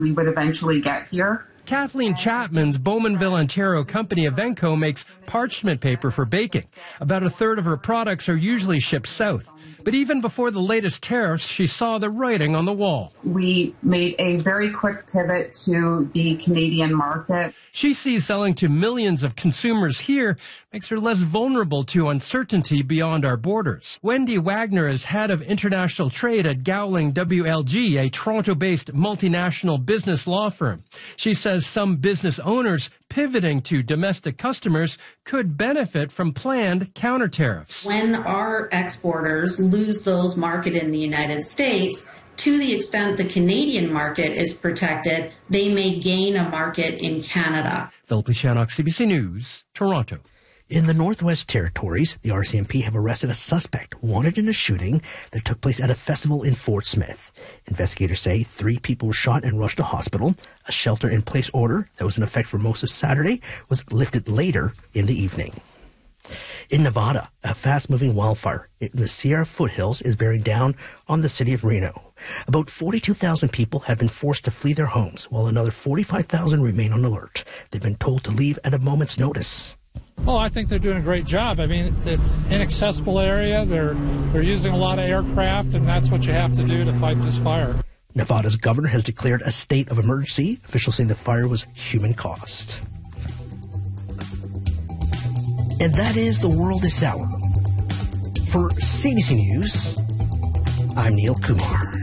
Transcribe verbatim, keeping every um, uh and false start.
we would eventually get here. Kathleen Chapman's Bowmanville, Ontario company Evenco makes parchment paper for baking. About a third of her products are usually shipped south. But even before the latest tariffs, she saw the writing on the wall. We made a very quick pivot to the Canadian market. She sees selling to millions of consumers here makes her less vulnerable to uncertainty beyond our borders. Wendy Wagner is head of international trade at Gowling W L G, a Toronto-based multinational business law firm. She says some business owners pivoting to domestic customers could benefit from planned counter tariffs. When our exporters lose those market in the United States, to the extent the Canadian market is protected, they may gain a market in Canada. Philip Lishanok, C B C News, Toronto. In the Northwest Territories, the R C M P have arrested a suspect wanted in a shooting that took place at a festival in Fort Smith. Investigators say three people were shot and rushed to hospital. A shelter-in-place order that was in effect for most of Saturday was lifted later in the evening. In Nevada, a fast-moving wildfire in the Sierra foothills is bearing down on the city of Reno. About forty-two thousand people have been forced to flee their homes, while another forty-five thousand remain on alert. They've been told to leave at a moment's notice. Oh, I think they're doing a great job. I mean, it's an inaccessible area. They're they're using a lot of aircraft, and that's what you have to do to fight this fire. Nevada's governor has declared a state of emergency. Officials say the fire was human-caused. And that is The World is Sour. For C B C News, I'm Neil Kumar.